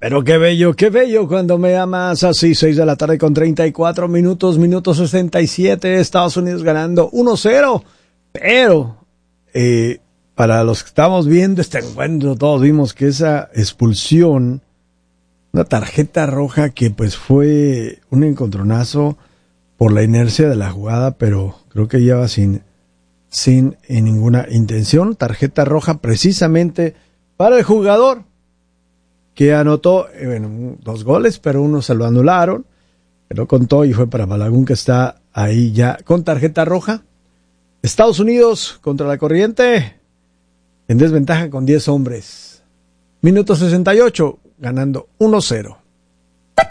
Pero qué bello cuando me amas así, 6 de la tarde con 34 minutos, minuto 67, Estados Unidos ganando 1-0. Pero, para los que estamos viendo este encuentro, todos vimos que esa expulsión, una tarjeta roja que pues fue un encontronazo por la inercia de la jugada, pero creo que lleva sin ninguna intención. Tarjeta roja precisamente para el jugador que anotó 2 goles, pero uno se lo anularon, pero contó y fue para Balagun, que está ahí ya con tarjeta roja. Estados Unidos contra la corriente en desventaja con 10 hombres. Minuto 68, ganando 1-0.